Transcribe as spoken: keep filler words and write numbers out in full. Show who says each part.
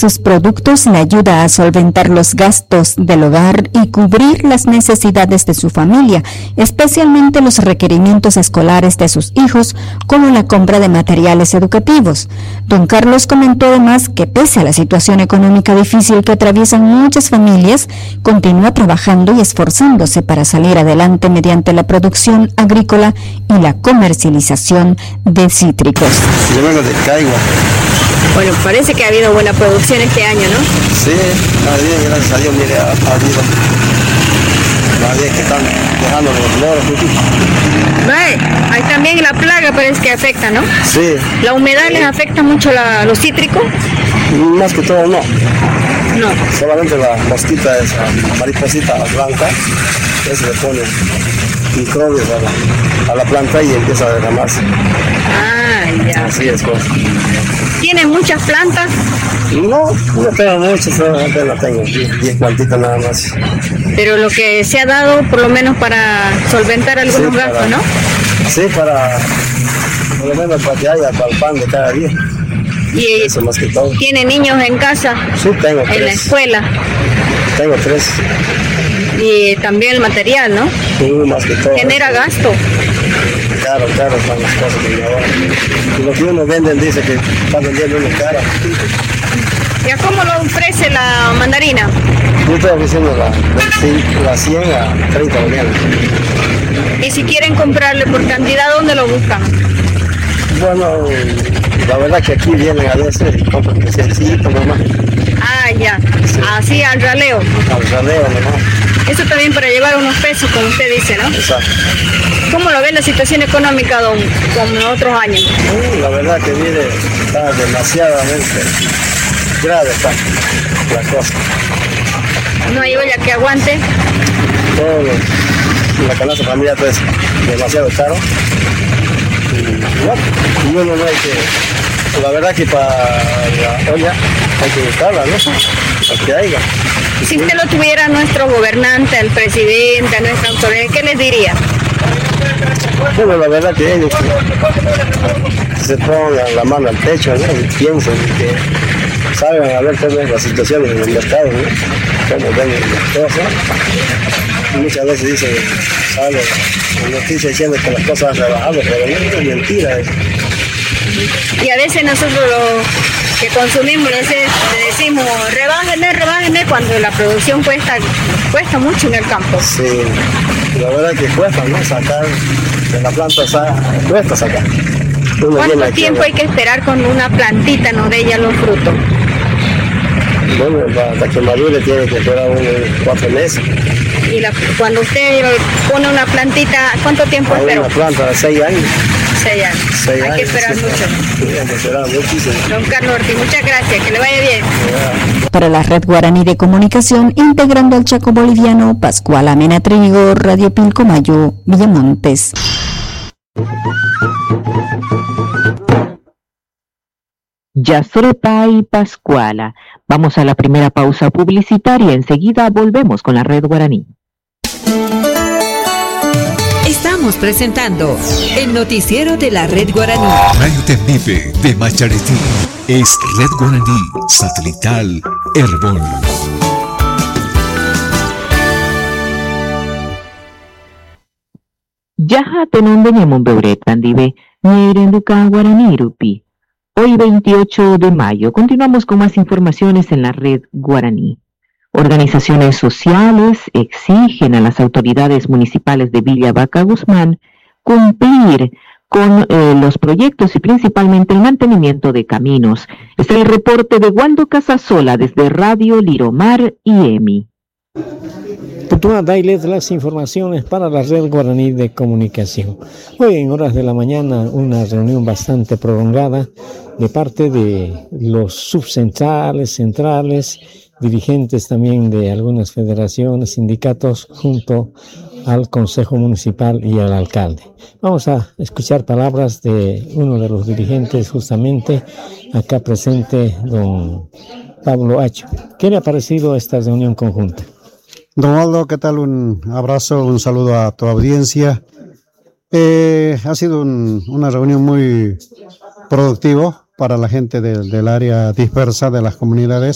Speaker 1: Estos productos le ayudan a solventar los gastos del hogar y cubrir las necesidades de su familia, especialmente los requerimientos escolares de sus hijos, como la compra de materiales educativos. Don Carlos comentó además que pese a la situación económica difícil que atraviesan muchas familias, continúa trabajando y esforzándose para salir adelante mediante la producción agrícola y la comercialización de cítricos.
Speaker 2: Yo vengo de Caigua.
Speaker 3: Bueno, parece que ha habido buena producción este año, ¿no?
Speaker 2: Sí, está bien, gracias a Dios, mire, ha habido. Más bien que están dejando los loros.
Speaker 3: Vale, ahí también la plaga parece que afecta, ¿no?
Speaker 2: Sí.
Speaker 3: ¿La humedad sí les afecta mucho la, los cítricos?
Speaker 2: Más que todo no.
Speaker 3: No.
Speaker 2: Solamente la mosquita, esa mariposita blanca, esa le pone microbios a la, a la planta y empieza a derramarse.
Speaker 3: Ah, ya.
Speaker 2: Así es, pues.
Speaker 3: ¿Tiene muchas plantas?
Speaker 2: No, no tengo muchas, solamente la tengo, diez plantitas nada más.
Speaker 3: Pero lo que se ha dado, por lo menos para solventar algunos
Speaker 2: sí,
Speaker 3: gastos,
Speaker 2: para,
Speaker 3: ¿no?
Speaker 2: Sí, para, por lo menos para que haya para el pan de cada día.
Speaker 3: Y
Speaker 2: eso más que todo.
Speaker 3: ¿Tiene niños en casa?
Speaker 2: Sí, tengo tres.
Speaker 3: ¿En la escuela?
Speaker 2: Tengo tres.
Speaker 3: Y también el material, ¿no?
Speaker 2: Sí, más que todo.
Speaker 3: ¿Genera gasto?
Speaker 2: Claro, claro, son las cosas que ahora. Y lo que uno vende dice que está vendiendo una cara.
Speaker 3: ¿Y a cómo lo ofrece la mandarina?
Speaker 2: Yo estoy ofreciendo la, la cien a treinta bolivianos.
Speaker 3: ¿Y si quieren comprarle por cantidad, dónde lo buscan?
Speaker 2: Bueno, la verdad que aquí vienen a veces y compran que sencillito nomás.
Speaker 3: Ah, ya. Sí. Así al raleo.
Speaker 2: Al raleo nomás.
Speaker 3: Eso también para llevar unos pesos, como usted dice, ¿no?
Speaker 2: Exacto.
Speaker 3: ¿Cómo lo ve la situación económica, don, como en otros años?
Speaker 2: Uh, la verdad que mire, está demasiadamente grave está la cosa.
Speaker 3: ¿No hay olla que aguante?
Speaker 2: Todo lo, la canasta familiar es demasiado caro. Y bueno, uno no hay que, la verdad que para la olla hay que buscarla, ¿no? Para que haya.
Speaker 3: Si usted lo tuviera a nuestro gobernante, al presidente, a nuestra autoridad, ¿qué les diría?
Speaker 2: Bueno, la verdad que ellos que se pongan la mano al pecho, ¿no? Y piensen que salgan a ver cómo es la situación en el mercado, ¿no? Cómo ven las cosas. Y muchas veces dicen, sale la noticia diciendo que las cosas han rebajado, pero no es mentira.
Speaker 3: Y a veces nosotros los que consumimos, a veces decimos, rebájenme, rebájenme, cuando la producción cuesta, cuesta mucho en el campo.
Speaker 2: Sí, la verdad que cuesta, ¿no? Sacar de la planta, o sea, cuesta sacar. Uno
Speaker 3: ¿Cuánto tiempo hay que esperar con una plantita, no de ella los frutos?
Speaker 2: Bueno, hasta que madure tiene que esperar unos cuatro meses.
Speaker 3: Y la, cuando usted pone una plantita, ¿cuánto tiempo espera?
Speaker 2: Una planta de seis años.
Speaker 3: Seis años.
Speaker 2: Seis
Speaker 3: hay
Speaker 2: años,
Speaker 3: que esperar
Speaker 2: sí,
Speaker 3: mucho.
Speaker 2: Sí, hay que esperar muchísimo.
Speaker 3: Don Carlos Ortiz, muchas gracias, que le vaya bien.
Speaker 2: Yeah.
Speaker 1: Para la Red Guaraní de Comunicación, integrando al Chaco Boliviano, Pascual Amena Trigo, Radio Pilcomayo, Villamontes.
Speaker 4: Yasorepa y Pascuala. Vamos a la primera pausa publicitaria. Enseguida volvemos con la Red Guaraní.
Speaker 5: Estamos presentando el noticiero de la Red Guaraní.
Speaker 6: Radio Tembipe de Macharetí es Red Guaraní Satelital Herbol.
Speaker 4: Yaha tenondeñemon beuret bandive, ñeirenduka guaraní rupi. Hoy veintiocho de mayo, continuamos con más informaciones en la Red Guaraní. Organizaciones sociales exigen a las autoridades municipales de Villa Vaca Guzmán cumplir con eh, los proyectos y principalmente el mantenimiento de caminos. Es el reporte de Waldo Casasola desde Radio Liromar y EMI.
Speaker 7: Putúa Dailet las informaciones para la Red Guaraní de Comunicación. Hoy en horas de la mañana una reunión bastante prolongada de parte de los subcentrales, centrales, dirigentes también de algunas federaciones, sindicatos, junto al Consejo Municipal y al alcalde. Vamos a escuchar palabras de uno de los dirigentes justamente acá presente, don Pablo Acho. ¿Qué le ha parecido esta reunión conjunta?
Speaker 8: Don Waldo, ¿qué tal? Un abrazo, un saludo a tu audiencia. Eh, ha sido un, una reunión muy productiva para la gente de, del área dispersa de las comunidades.